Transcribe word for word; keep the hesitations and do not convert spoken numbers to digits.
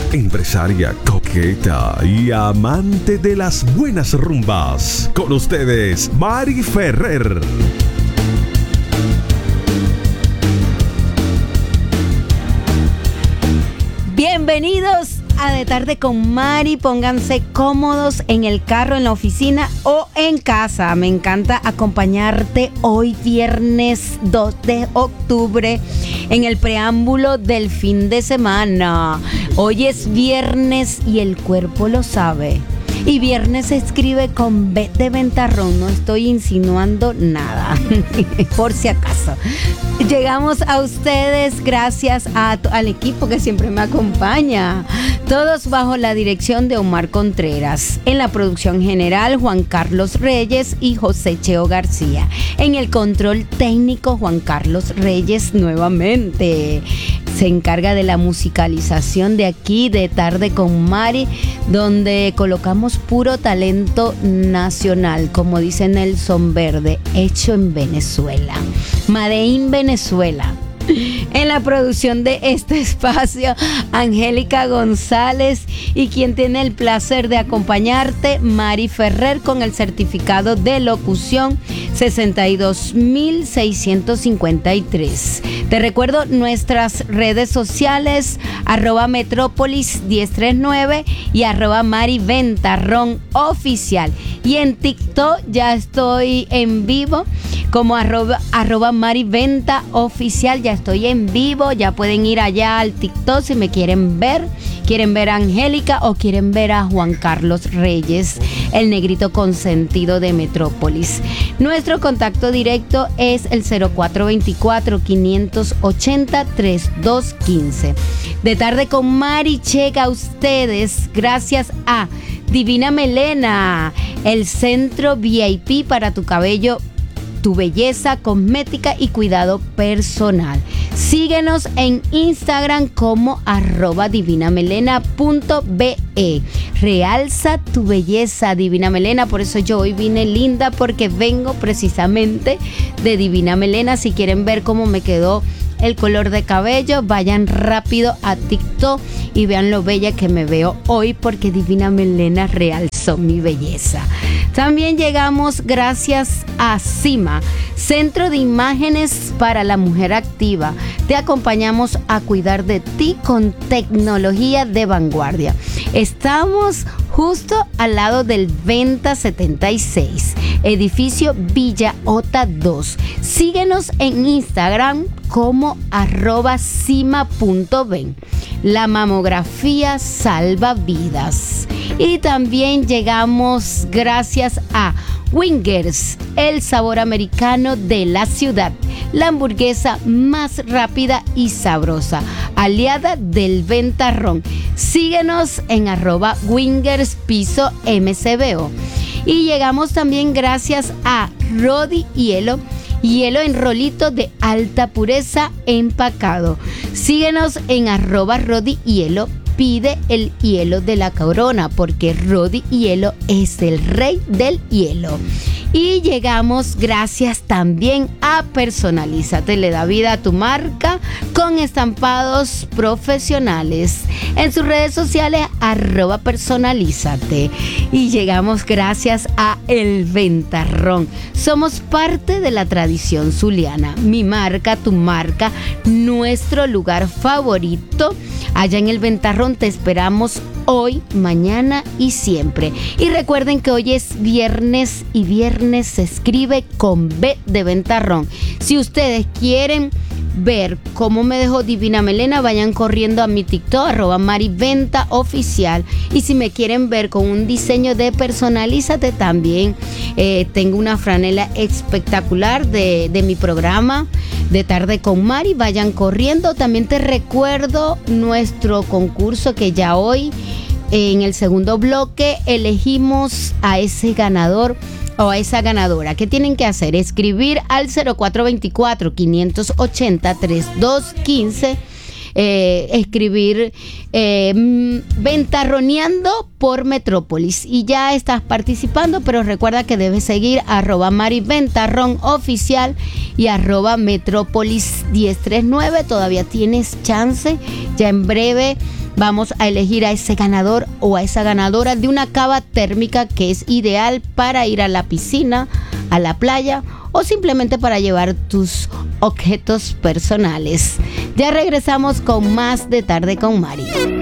empresaria coqueta y amante de las buenas rumbas. Con ustedes, Mari Ferrer. Bienvenidos a De Tarde con Mari. Pónganse cómodos en el carro, en la oficina o en casa. Me encanta acompañarte hoy viernes dos de octubre en el preámbulo del fin de semana. Hoy es viernes y el cuerpo lo sabe. Y viernes se escribe con B de ventarrón. No estoy insinuando nada, por si acaso. Llegamos a ustedes gracias a, al equipo que siempre me acompaña. Todos bajo la dirección de Omar Contreras. En la producción general, Juan Carlos Reyes y José Cheo García. En el control técnico, Juan Carlos Reyes nuevamente. Se encarga de la musicalización de aquí, de Tarde con Mari, donde colocamos puro talento nacional, como dice Nelson Verde, hecho en Venezuela. Made in Venezuela. En la producción de este espacio, Angélica González, y quien tiene el placer de acompañarte, Mari Ferrer, con el certificado de locución sesenta y dos mil seiscientos cincuenta y tres. Te recuerdo nuestras redes sociales, arroba Metrópolis diez treinta y nueve y arroba Mari Ventarrón Oficial. Y en TikTok ya estoy en vivo como arroba, arroba Mari Venta Oficial. Ya estoy en vivo, ya pueden ir allá al TikTok si me quieren ver. Quieren ver a Angélica o quieren ver a Juan Carlos Reyes, el negrito consentido de Metrópolis. Nuestro contacto directo es el cero cuatro veinticuatro, quinientos ochenta, treinta y dos quince. De Tarde con Mari llega a ustedes gracias a Divina Melena, el centro V I P para tu cabello, tu belleza, cosmética y cuidado personal. Síguenos en Instagram como arroba divinamelena punto be. Realza tu belleza, Divina Melena. Por eso yo hoy vine linda, porque vengo precisamente de Divina Melena. Si quieren ver cómo me quedó el color de cabello, vayan rápido a TikTok y vean lo bella que me veo hoy, porque Divina Melena realzó mi belleza. También llegamos gracias a CIMA, Centro de Imágenes para la Mujer Activa. Te acompañamos a cuidar de ti con tecnología de vanguardia. Estamos justo al lado del Venta setenta y seis, edificio Villa Ota dos. Síguenos en Instagram como arroba cima punto ven. La mamografía salva vidas. Y también llegamos gracias a Wingers, el sabor americano de la ciudad. La hamburguesa más rápida y sabrosa, aliada del ventarrón. Síguenos en arroba Wingers piso M C B O. Y llegamos también gracias a Rodi Hielo, hielo en rolito de alta pureza empacado. Síguenos en arroba Rodi Hielo. Pide el hielo de la corona, porque Rodi Hielo es el rey del hielo. Y llegamos gracias también a Personalízate. Le da vida a tu marca con estampados profesionales. En sus redes sociales, arroba Personalízate. Y llegamos gracias a El Ventarrón. Somos parte de la tradición zuliana. Mi marca, tu marca, nuestro lugar favorito. Allá en El Ventarrón te esperamos hoy, mañana y siempre. Y recuerden que hoy es viernes y viernes se escribe con B de ventarrón. Si ustedes quieren ver cómo me dejó Divina Melena, vayan corriendo a mi TikTok, arroba Mariventa Oficial. Y si me quieren ver con un diseño de Personalízate, también eh, tengo una franela espectacular de, de mi programa De Tarde con Mari. Vayan corriendo. También te recuerdo nuestro concurso, que ya hoy en el segundo bloque elegimos a ese ganador o a esa ganadora. ¿Qué tienen que hacer? Escribir al cero cuatro veinticuatro, quinientos ochenta, treinta y dos quince. Eh, escribir eh, ventarroneando por Metrópolis y ya estás participando, pero recuerda que debes seguir arroba Mari Ventarrón Oficial y arroba Metrópolis diez treinta y nueve. Todavía tienes chance, ya en breve vamos a elegir a ese ganador o a esa ganadora de una cava térmica que es ideal para ir a la piscina, a la playa o simplemente para llevar tus objetos personales. Ya regresamos con más de Tarde con Mari.